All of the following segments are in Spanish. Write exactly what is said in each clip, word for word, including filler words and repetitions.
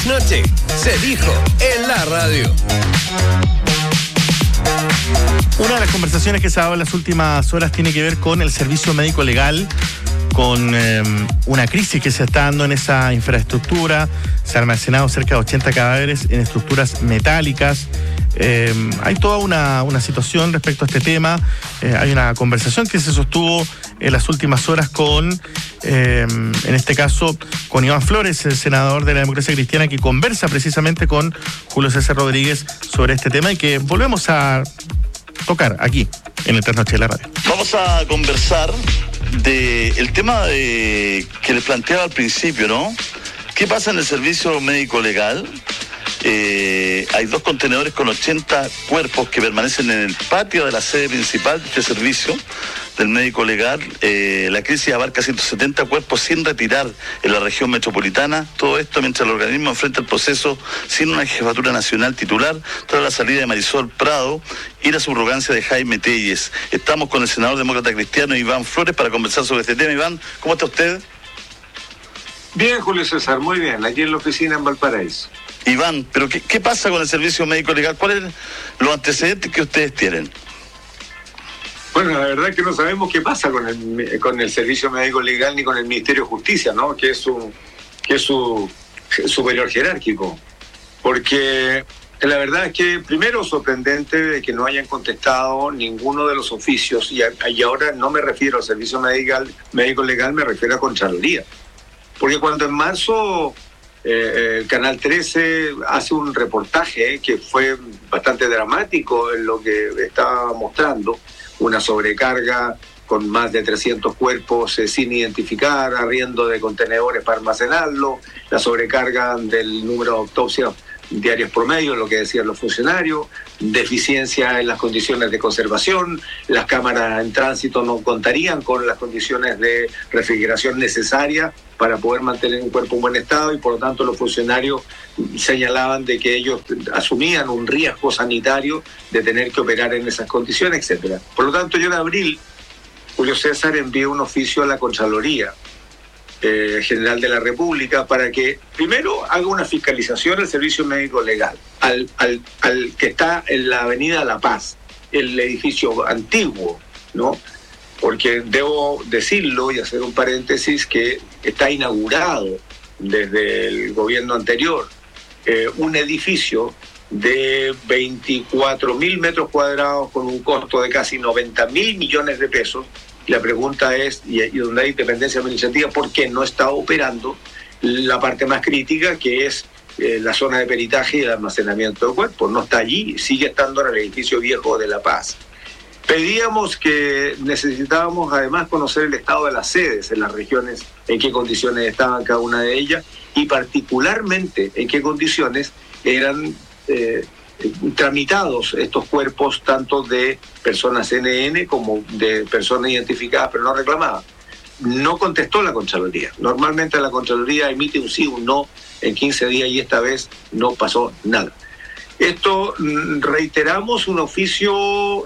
Noche se dijo en la radio. Una de las conversaciones que se ha dado en las últimas horas tiene que ver con el servicio médico legal, con eh, una crisis que se está dando en esa infraestructura. Se han almacenado cerca de ochenta cadáveres en estructuras metálicas. Eh, hay toda una, una situación respecto a este tema. Eh, hay una conversación que se sostuvo en las últimas horas con, eh, en este caso, con Iván Flores, el senador de la Democracia Cristiana, que conversa precisamente con Julio César Rodríguez sobre este tema y que volvemos a tocar aquí en el Trasnoche de la Radio. Vamos a conversar del tema de, que les planteaba al principio, ¿no? ¿Qué pasa en el servicio médico legal? Eh, hay dos contenedores con ochenta cuerpos que permanecen en el patio de la sede principal de este servicio del médico legal. Eh, la crisis abarca ciento setenta cuerpos sin retirar en la región metropolitana. Todo esto mientras el organismo enfrenta el proceso sin una jefatura nacional titular, tras la salida de Marisol Prado y la subrogancia de Jaime Telles. Estamos con el senador demócrata cristiano Iván Flores para conversar sobre este tema. Iván, ¿cómo está usted? Bien, Julio César, muy bien, aquí en la oficina en Valparaíso. Iván, ¿pero qué, qué pasa con el servicio médico legal? ¿Cuáles son los antecedentes que ustedes tienen? Bueno, la verdad es que no sabemos qué pasa con el con el servicio médico legal ni con el Ministerio de Justicia, ¿no? Que es su, que es su superior jerárquico. Porque la verdad es que, primero, sorprendente de que no hayan contestado ninguno de los oficios, y, a, y ahora no me refiero al servicio médico, médico legal, me refiero a Contraloría. Porque cuando en marzo eh, el Canal trece hace un reportaje que fue bastante dramático en lo que estaba mostrando, una sobrecarga con más de trescientos cuerpos eh, sin identificar, arriendo de contenedores para almacenarlo, la sobrecarga del número de autopsias diarias promedio, lo que decían los funcionarios, deficiencia en las condiciones de conservación, las cámaras en tránsito no contarían con las condiciones de refrigeración necesarias para poder mantener un cuerpo en buen estado, y por lo tanto los funcionarios señalaban de que ellos asumían un riesgo sanitario de tener que operar en esas condiciones, etcétera. Por lo tanto, yo en abril, Julio César envió un oficio a la Contraloría Eh, General de la República para que primero haga una fiscalización del servicio médico legal al, al, al que está en la avenida La Paz, el edificio antiguo, ¿no? Porque debo decirlo y hacer un paréntesis que está inaugurado desde el gobierno anterior eh, un edificio de veinticuatro mil metros cuadrados con un costo de casi noventa mil millones de pesos. La pregunta es, y, y donde hay dependencia administrativa, ¿por qué no está operando la parte más crítica, que es eh, la zona de peritaje y el almacenamiento de cuerpos? No está allí, sigue estando en el edificio viejo de La Paz. Pedíamos que necesitábamos además conocer el estado de las sedes en las regiones, en qué condiciones estaban cada una de ellas, y particularmente en qué condiciones eran eh, tramitados estos cuerpos, tanto de personas N N como de personas identificadas pero no reclamadas. No contestó la Contraloría. Normalmente la Contraloría emite un sí o un no en quince días y esta vez no pasó nada. Esto, reiteramos un oficio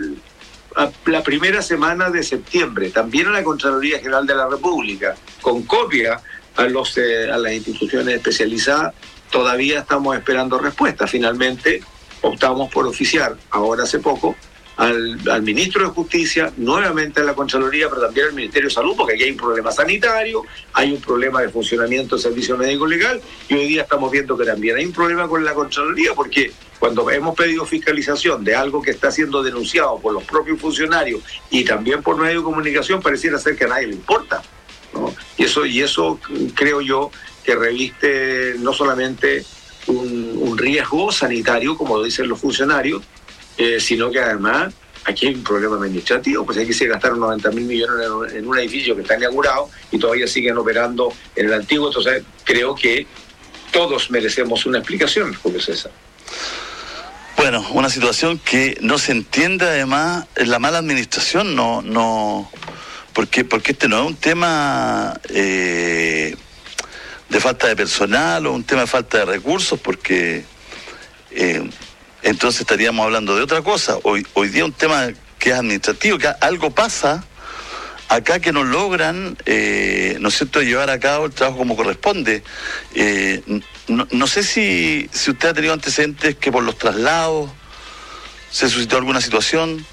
a la primera semana de septiembre, también a la Contraloría General de la República, con copia a, los, eh, a las instituciones especializadas. Todavía estamos esperando respuesta. Finalmente optamos por oficiar, ahora hace poco, al, al ministro de Justicia, nuevamente a la Contraloría, pero también al Ministerio de Salud, porque aquí hay un problema sanitario, hay un problema de funcionamiento del servicio médico legal, y hoy día estamos viendo que también hay un problema con la Contraloría, porque cuando hemos pedido fiscalización de algo que está siendo denunciado por los propios funcionarios y también por medios de comunicación, pareciera ser que a nadie le importa, ¿no? Y eso, y eso creo yo que reviste no solamente un, un riesgo sanitario, como lo dicen los funcionarios, eh, sino que además aquí hay un problema administrativo, pues aquí se gastaron noventa mil millones en, en un edificio que está inaugurado y todavía siguen operando en el antiguo. Entonces creo que todos merecemos una explicación, Julio César. Bueno, una situación que no se entiende, además, es la mala administración, no, no, porque, porque este no es un tema eh, de falta de personal o un tema de falta de recursos, porque eh, entonces estaríamos hablando de otra cosa. Hoy, hoy día un tema que es administrativo, que algo pasa, acá que no logran, eh, ¿no es cierto?, llevar a cabo el trabajo como corresponde. Eh, no, no sé si, si usted ha tenido antecedentes que por los traslados se suscitó alguna situación.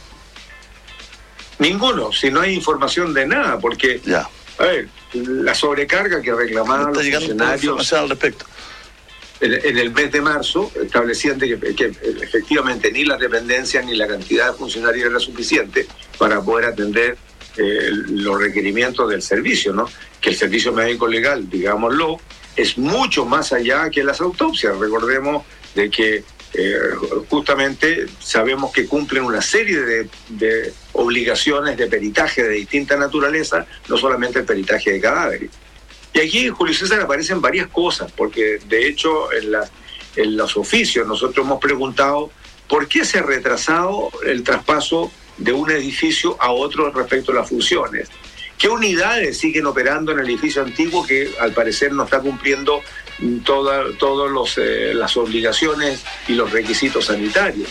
Ninguno, si no hay información de nada, porque, ya. a ver, la sobrecarga que reclamaban los funcionarios al respecto. En, en el mes de marzo establecían de que, que efectivamente ni las dependencias ni la cantidad de funcionarios era suficiente para poder atender eh, los requerimientos del servicio, ¿no? Que el servicio médico legal, digámoslo, es mucho más allá que las autopsias. Recordemos de que eh, justamente sabemos que cumplen una serie de, de obligaciones de peritaje de distinta naturaleza, no solamente el peritaje de cadáveres. Y aquí, Julio César, aparecen varias cosas, porque de hecho en, la, en los oficios nosotros hemos preguntado por qué se ha retrasado el traspaso de un edificio a otro respecto a las funciones. ¿Qué unidades siguen operando en el edificio antiguo que al parecer no está cumpliendo todas todos los, eh, las obligaciones y los requisitos sanitarios?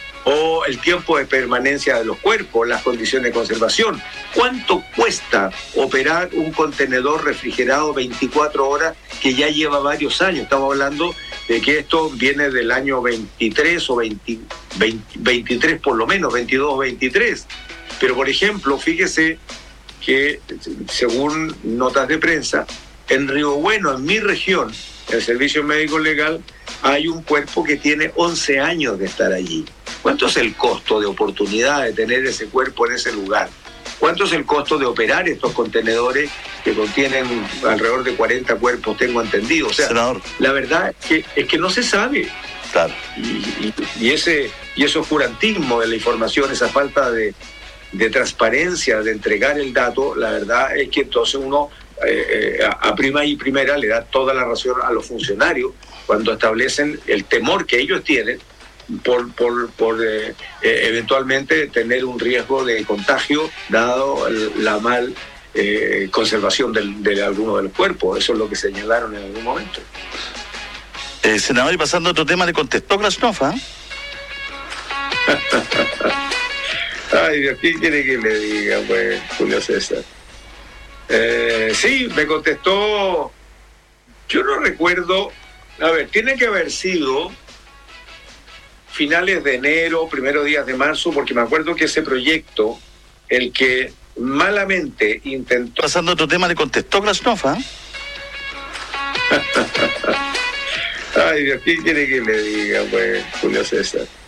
O el tiempo de permanencia de los cuerpos, las condiciones de conservación. ¿Cuánto cuesta operar un contenedor refrigerado veinticuatro horas que ya lleva varios años? Estamos hablando de que esto viene del año veintitrés o veinte, veinte, veintitrés por lo menos, veintidós o veintitrés. Pero, por ejemplo, fíjese que, según notas de prensa, en Río Bueno, en mi región, el Servicio Médico Legal, hay un cuerpo que tiene once años de estar allí. ¿Cuánto es el costo de oportunidad de tener ese cuerpo en ese lugar? ¿Cuánto es el costo de operar estos contenedores que contienen alrededor de cuarenta cuerpos, tengo entendido? O sea, senador, la verdad es que, es que no se sabe. Claro. Y, y, y ese y ese oscurantismo de la información, esa falta de, de transparencia, de entregar el dato, la verdad es que entonces uno eh, a, a prima y primera le da toda la razón a los funcionarios cuando establecen el temor que ellos tienen por, por, por eh, eh, eventualmente tener un riesgo de contagio dado el, la mal eh, conservación del, de alguno de los cuerpos. Eso es lo que señalaron en algún momento. Eh, senador, y pasando a otro tema, ¿le contestó Krasnov? ¿eh? Ay, Dios, ¿qué quiere que le diga, pues, Julio César? Eh, sí, me contestó. Yo no recuerdo. A ver, tiene que haber sido finales de enero, primeros días de marzo, porque me acuerdo que ese proyecto, el que malamente intentó... Pasando a otro tema, ¿le contestó Krasnov? ¿eh? Ay, Dios, ¿qué quiere que le diga, pues, Julio César?